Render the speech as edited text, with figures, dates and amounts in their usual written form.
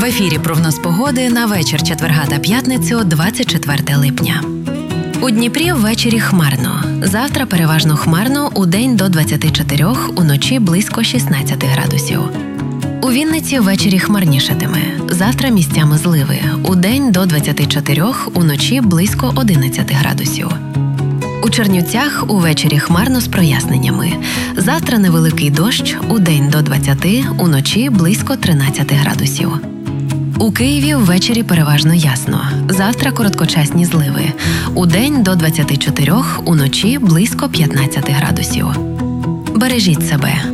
В ефірі «Прогноз погоди» на вечір четверга та п'ятницю, 24 липня. У Дніпрі ввечері хмарно. Завтра переважно хмарно, удень до 24, уночі близько 16 градусів. У Вінниці ввечері хмарнішатиме. Завтра місцями зливи. Удень до 24, уночі близько 11 градусів. У Чернівцях увечері хмарно з проясненнями. Завтра невеликий дощ, удень до 20, уночі близько 13 градусів. У Києві ввечері переважно ясно. Завтра короткочасні зливи. Удень до 24, уночі близько 15 градусів. Бережіть себе.